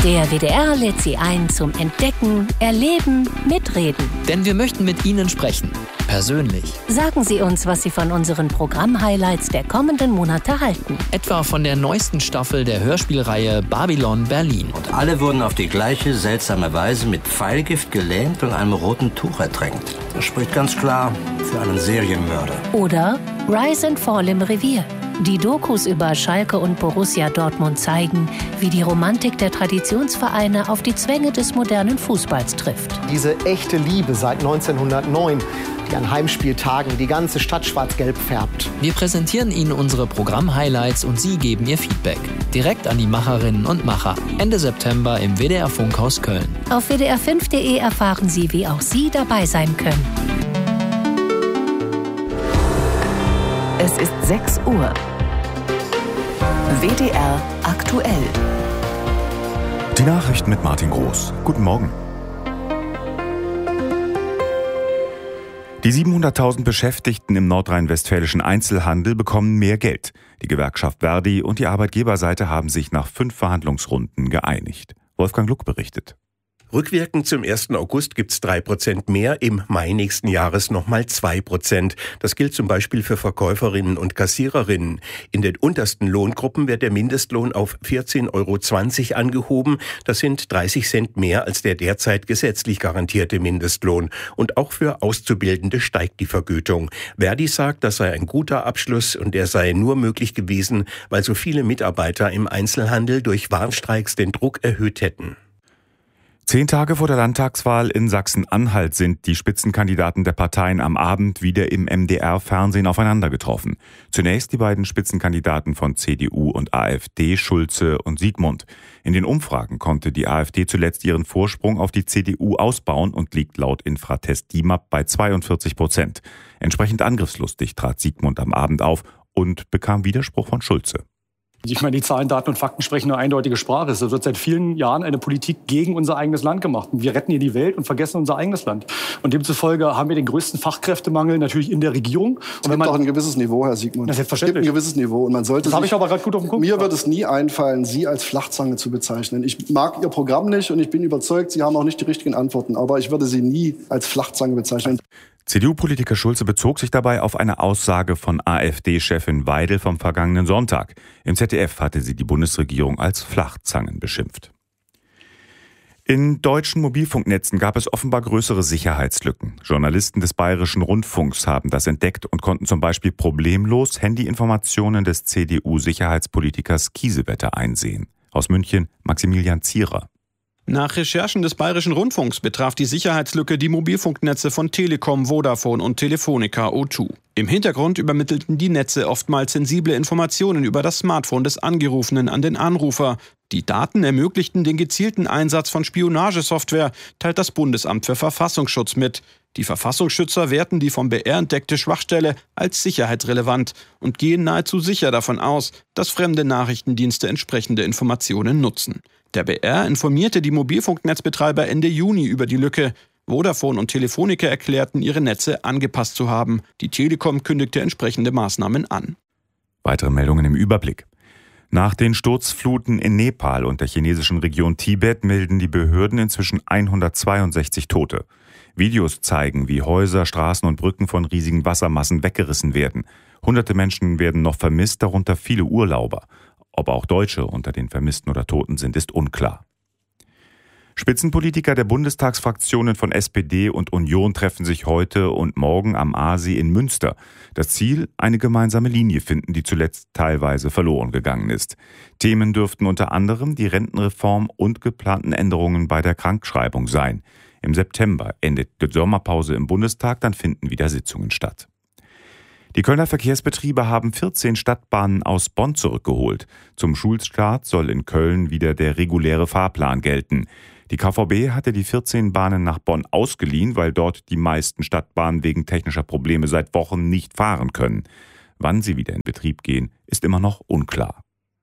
Der WDR lädt Sie ein zum Entdecken, Erleben, Mitreden. Denn wir möchten mit Ihnen sprechen. Persönlich. Sagen Sie uns, was Sie von unseren Programm-Highlights der kommenden Monate halten. Etwa von der neuesten Staffel der Hörspielreihe Babylon Berlin. Und alle wurden auf die gleiche seltsame Weise mit Pfeilgift gelähmt und einem roten Tuch ertränkt. Das spricht ganz klar für einen Serienmörder. Oder Rise and Fall im Revier. Die Dokus über Schalke und Borussia Dortmund zeigen, wie die Romantik der Traditionsvereine auf die Zwänge des modernen Fußballs trifft. Diese echte Liebe seit 1909, die an Heimspieltagen die ganze Stadt schwarz-gelb färbt. Wir präsentieren Ihnen unsere Programm-Highlights und Sie geben Ihr Feedback. Direkt an die Macherinnen und Macher. Ende September im WDR Funkhaus Köln. Auf wdr5.de erfahren Sie, wie auch Sie dabei sein können. Es ist 6 Uhr. WDR aktuell. Die Nachrichten mit Martin Groß. Guten Morgen. Die 700.000 Beschäftigten im nordrhein-westfälischen Einzelhandel bekommen mehr Geld. Die Gewerkschaft Verdi und die Arbeitgeberseite haben sich nach 5 Verhandlungsrunden geeinigt. Wolfgang Luck berichtet. Rückwirkend zum 1. August gibt's 3% mehr, im Mai nächsten Jahres nochmal 2%. Das gilt zum Beispiel für Verkäuferinnen und Kassiererinnen. In den untersten Lohngruppen wird der Mindestlohn auf 14,20 € angehoben. Das sind 30 Cent mehr als der derzeit gesetzlich garantierte Mindestlohn. Und auch für Auszubildende steigt die Vergütung. Verdi sagt, das sei ein guter Abschluss und der sei nur möglich gewesen, weil so viele Mitarbeiter im Einzelhandel durch Warnstreiks den Druck erhöht hätten. 10 Tage vor der Landtagswahl in Sachsen-Anhalt sind die Spitzenkandidaten der Parteien am Abend wieder im MDR-Fernsehen aufeinander getroffen. Zunächst die beiden Spitzenkandidaten von CDU und AfD, Schulze und Siegmund. In den Umfragen konnte die AfD zuletzt ihren Vorsprung auf die CDU ausbauen und liegt laut Infratest DIMAP bei 42%. Entsprechend angriffslustig trat Siegmund am Abend auf und bekam Widerspruch von Schulze. Ich meine, die Zahlen, Daten und Fakten sprechen eine eindeutige Sprache. Es wird seit vielen Jahren eine Politik gegen unser eigenes Land gemacht. Wir retten hier die Welt und vergessen unser eigenes Land. Und demzufolge haben wir den größten Fachkräftemangel natürlich in der Regierung. Es gibt auch ein gewisses Niveau, Herr Siegmund. Das ist selbstverständlich. Es gibt ein gewisses Niveau. Und man sollte das habe ich aber gerade gut auf den Punkt. Mir wird es nie einfallen, Sie als Flachzange zu bezeichnen. Ich mag Ihr Programm nicht und ich bin überzeugt, Sie haben auch nicht die richtigen Antworten. Aber ich würde Sie nie als Flachzange bezeichnen. CDU-Politiker Schulze bezog sich dabei auf eine Aussage von AfD-Chefin Weidel vom vergangenen Sonntag. Im ZDF hatte sie die Bundesregierung als Flachzangen beschimpft. In deutschen Mobilfunknetzen gab es offenbar größere Sicherheitslücken. Journalisten des Bayerischen Rundfunks haben das entdeckt und konnten zum Beispiel problemlos Handyinformationen des CDU-Sicherheitspolitikers Kiesewetter einsehen. Aus München Maximilian Zierer. Nach Recherchen des Bayerischen Rundfunks betraf die Sicherheitslücke die Mobilfunknetze von Telekom, Vodafone und Telefonica O2. Im Hintergrund übermittelten die Netze oftmals sensible Informationen über das Smartphone des Angerufenen an den Anrufer. Die Daten ermöglichten den gezielten Einsatz von Spionagesoftware, teilt das Bundesamt für Verfassungsschutz mit. Die Verfassungsschützer werten die vom BR entdeckte Schwachstelle als sicherheitsrelevant und gehen nahezu sicher davon aus, dass fremde Nachrichtendienste entsprechende Informationen nutzen. Der BR informierte die Mobilfunknetzbetreiber Ende Juni über die Lücke. Vodafone und Telefonica erklärten, ihre Netze angepasst zu haben. Die Telekom kündigte entsprechende Maßnahmen an. Weitere Meldungen im Überblick. Nach den Sturzfluten in Nepal und der chinesischen Region Tibet melden die Behörden inzwischen 162 Tote. Videos zeigen, wie Häuser, Straßen und Brücken von riesigen Wassermassen weggerissen werden. Hunderte Menschen werden noch vermisst, darunter viele Urlauber. Ob auch Deutsche unter den Vermissten oder Toten sind, ist unklar. Spitzenpolitiker der Bundestagsfraktionen von SPD und Union treffen sich heute und morgen am Aasee in Münster. Das Ziel, eine gemeinsame Linie finden, die zuletzt teilweise verloren gegangen ist. Themen dürften unter anderem die Rentenreform und geplanten Änderungen bei der Krankschreibung sein. Im September endet die Sommerpause im Bundestag, dann finden wieder Sitzungen statt. Die Kölner Verkehrsbetriebe haben 14 Stadtbahnen aus Bonn zurückgeholt. Zum Schulstart soll in Köln wieder der reguläre Fahrplan gelten. Die KVB hatte die 14 Bahnen nach Bonn ausgeliehen, weil dort die meisten Stadtbahnen wegen technischer Probleme seit Wochen nicht fahren können. Wann sie wieder in Betrieb gehen, ist immer noch unklar.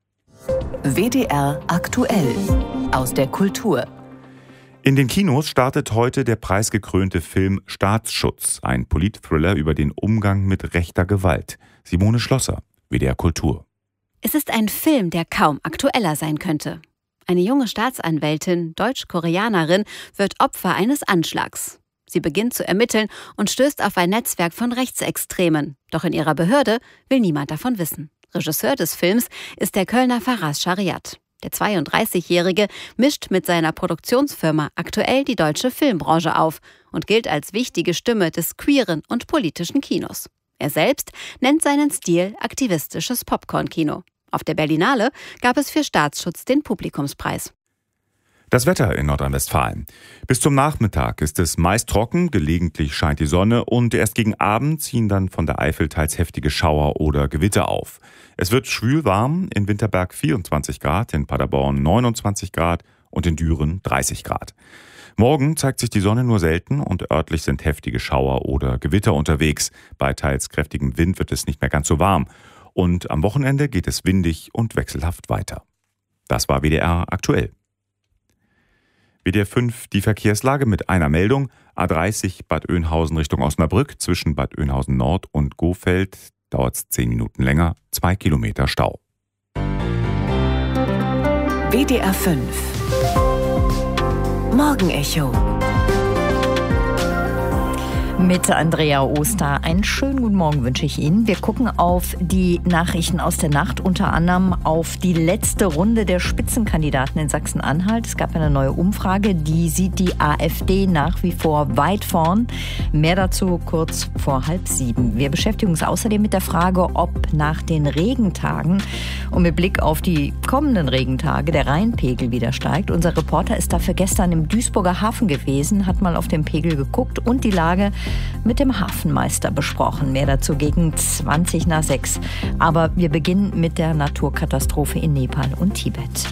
WDR aktuell aus der Kultur. In den Kinos startet heute der preisgekrönte Film Staatsschutz, ein Politthriller über den Umgang mit rechter Gewalt. Simone Schlosser, WDR Kultur. Es ist ein Film, der kaum aktueller sein könnte. Eine junge Staatsanwältin, Deutsch-Koreanerin, wird Opfer eines Anschlags. Sie beginnt zu ermitteln und stößt auf ein Netzwerk von Rechtsextremen. Doch in ihrer Behörde will niemand davon wissen. Regisseur des Films ist der Kölner Faraz Shariat. Der 32-Jährige mischt mit seiner Produktionsfirma aktuell die deutsche Filmbranche auf und gilt als wichtige Stimme des queeren und politischen Kinos. Er selbst nennt seinen Stil aktivistisches Popcorn-Kino. Auf der Berlinale gab es für Staatsschutz den Publikumspreis. Das Wetter in Nordrhein-Westfalen. Bis zum Nachmittag ist es meist trocken, gelegentlich scheint die Sonne und erst gegen Abend ziehen dann von der Eifel teils heftige Schauer oder Gewitter auf. Es wird schwül warm, in Winterberg 24 Grad, in Paderborn 29 Grad und in Düren 30 Grad. Morgen zeigt sich die Sonne nur selten und örtlich sind heftige Schauer oder Gewitter unterwegs. Bei teils kräftigem Wind wird es nicht mehr ganz so warm. Und am Wochenende geht es windig und wechselhaft weiter. Das war WDR aktuell. WDR 5 die Verkehrslage mit einer Meldung. A30 Bad Oeynhausen Richtung Osnabrück. Zwischen Bad Oeynhausen Nord und Gohfeld dauert es 10 Minuten länger. 2 Kilometer Stau. WDR 5 Morgenecho mit Andrea Oster. Einen schönen guten Morgen wünsche ich Ihnen. Wir gucken auf die Nachrichten aus der Nacht, unter anderem auf die letzte Runde der Spitzenkandidaten in Sachsen-Anhalt. Es gab eine neue Umfrage, die sieht die AfD nach wie vor weit vorn. Mehr dazu kurz vor 6:30. Wir beschäftigen uns außerdem mit der Frage, ob nach den Regentagen und mit Blick auf die kommenden Regentage der Rheinpegel wieder steigt. Unser Reporter ist dafür gestern im Duisburger Hafen gewesen, hat mal auf den Pegel geguckt und die Lage mit dem Hafenmeister besprochen. Mehr dazu gegen 6:20. Aber wir beginnen mit der Naturkatastrophe in Nepal und Tibet.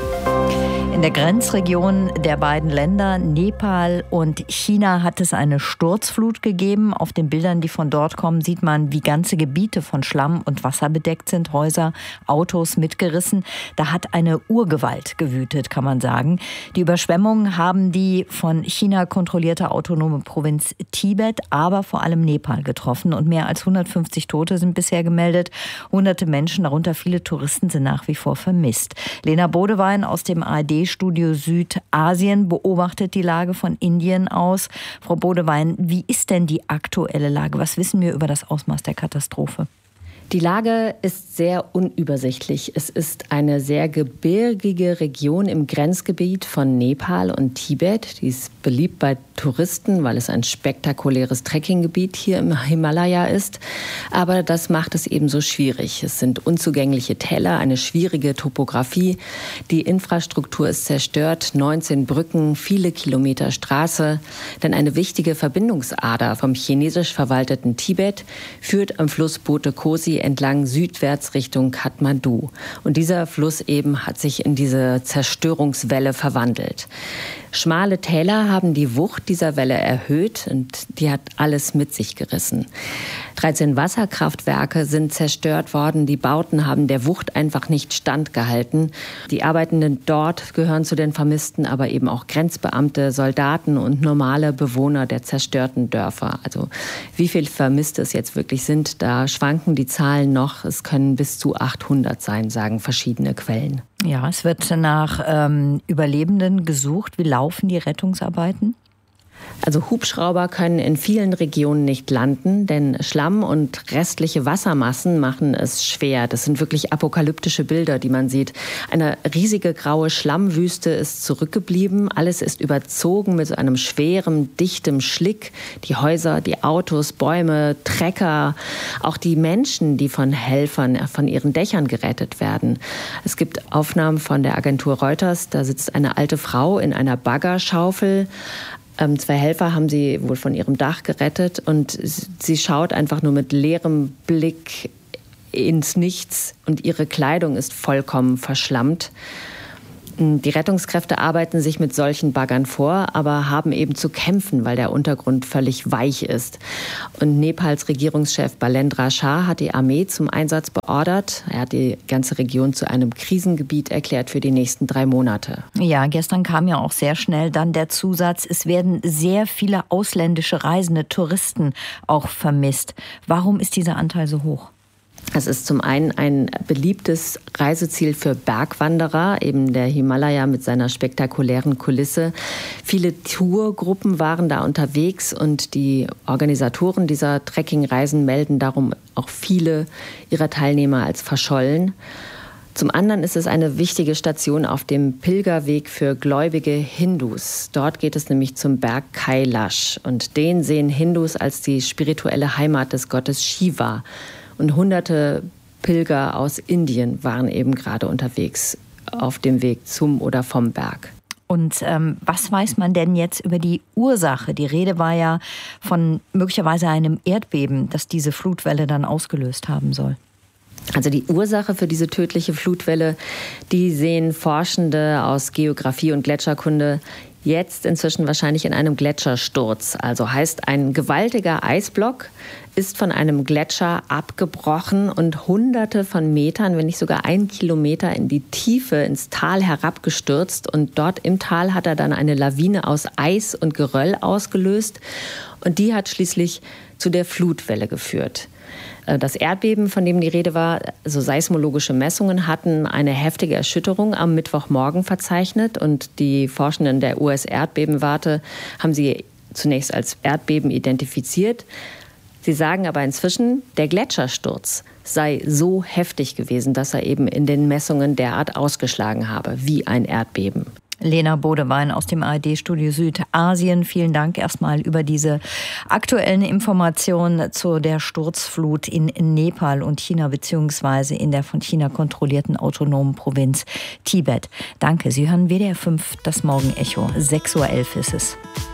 In der Grenzregion der beiden Länder, Nepal und China, hat es eine Sturzflut gegeben. Auf den Bildern, die von dort kommen, sieht man, wie ganze Gebiete von Schlamm und Wasser bedeckt sind, Häuser, Autos mitgerissen. Da hat eine Urgewalt gewütet, kann man sagen. Die Überschwemmungen haben die von China kontrollierte autonome Provinz Tibet, aber vor allem Nepal getroffen. Und mehr als 150 Tote sind bisher gemeldet. Hunderte Menschen, darunter viele Touristen, sind nach wie vor vermisst. Lena Bodewein aus dem ARD-Studio Südasien beobachtet die Lage von Indien aus. Frau Bodewein, wie ist denn die aktuelle Lage? Was wissen wir über das Ausmaß der Katastrophe? Die Lage ist sehr unübersichtlich. Es ist eine sehr gebirgige Region im Grenzgebiet von Nepal und Tibet. Die ist beliebt bei Touristen, weil es ein spektakuläres Trekkinggebiet hier im Himalaya ist. Aber das macht es eben so schwierig. Es sind unzugängliche Täler, eine schwierige Topografie. Die Infrastruktur ist zerstört, 19 Brücken, viele Kilometer Straße. Denn eine wichtige Verbindungsader vom chinesisch verwalteten Tibet führt am Fluss Bote Kosi entlang südwärts Richtung Kathmandu. Und dieser Fluss eben hat sich in diese Zerstörungswelle verwandelt. Schmale Täler haben die Wucht dieser Welle erhöht und die hat alles mit sich gerissen. 13 Wasserkraftwerke sind zerstört worden. Die Bauten haben der Wucht einfach nicht standgehalten. Die Arbeitenden dort gehören zu den Vermissten, aber eben auch Grenzbeamte, Soldaten und normale Bewohner der zerstörten Dörfer. Also wie viel Vermisste es jetzt wirklich sind, da schwanken die Zahlen noch. Es können bis zu 800 sein, sagen verschiedene Quellen. Ja, es wird nach Überlebenden gesucht. Wie laufen die Rettungsarbeiten? Also Hubschrauber können in vielen Regionen nicht landen, denn Schlamm und restliche Wassermassen machen es schwer. Das sind wirklich apokalyptische Bilder, die man sieht. Eine riesige graue Schlammwüste ist zurückgeblieben. Alles ist überzogen mit so einem schweren, dichtem Schlick. Die Häuser, die Autos, Bäume, Trecker, auch die Menschen, die von Helfern von ihren Dächern gerettet werden. Es gibt Aufnahmen von der Agentur Reuters. Da sitzt eine alte Frau in einer Baggerschaufel. 2 Helfer haben sie wohl von ihrem Dach gerettet und sie schaut einfach nur mit leerem Blick ins Nichts und ihre Kleidung ist vollkommen verschlammt. Die Rettungskräfte arbeiten sich mit solchen Baggern vor, aber haben eben zu kämpfen, weil der Untergrund völlig weich ist. Und Nepals Regierungschef Balendra Shah hat die Armee zum Einsatz beordert. Er hat die ganze Region zu einem Krisengebiet erklärt für die nächsten 3 Monate. Ja, gestern kam ja auch sehr schnell dann der Zusatz, es werden sehr viele ausländische Reisende, Touristen auch vermisst. Warum ist dieser Anteil so hoch? Es ist zum einen ein beliebtes Reiseziel für Bergwanderer, eben der Himalaya mit seiner spektakulären Kulisse. Viele Tourgruppen waren da unterwegs und die Organisatoren dieser Trekkingreisen melden darum auch viele ihrer Teilnehmer als verschollen. Zum anderen ist es eine wichtige Station auf dem Pilgerweg für gläubige Hindus. Dort geht es nämlich zum Berg Kailash und den sehen Hindus als die spirituelle Heimat des Gottes Shiva. Und hunderte Pilger aus Indien waren eben gerade unterwegs auf dem Weg zum oder vom Berg. Und was weiß man denn jetzt über die Ursache? Die Rede war ja von möglicherweise einem Erdbeben, das diese Flutwelle dann ausgelöst haben soll. Also die Ursache für diese tödliche Flutwelle, die sehen Forschende aus Geographie und Gletscherkunde jetzt inzwischen wahrscheinlich in einem Gletschersturz. Also heißt, ein gewaltiger Eisblock ist von einem Gletscher abgebrochen und Hunderte von Metern, wenn nicht sogar 1 Kilometer in die Tiefe, ins Tal herabgestürzt. Und dort im Tal hat er dann eine Lawine aus Eis und Geröll ausgelöst. Und die hat schließlich zu der Flutwelle geführt. Das Erdbeben, von dem die Rede war, also seismologische Messungen, hatten eine heftige Erschütterung am Mittwochmorgen verzeichnet. Und die Forschenden der US-Erdbebenwarte haben sie zunächst als Erdbeben identifiziert. Sie sagen aber inzwischen, der Gletschersturz sei so heftig gewesen, dass er eben in den Messungen derart ausgeschlagen habe, wie ein Erdbeben. Lena Bodewein aus dem ARD-Studio Südasien. Vielen Dank erstmal über diese aktuellen Informationen zu der Sturzflut in Nepal und China beziehungsweise in der von China kontrollierten autonomen Provinz Tibet. Danke. Sie hören WDR 5, das Morgenecho. 6:11 Uhr ist es.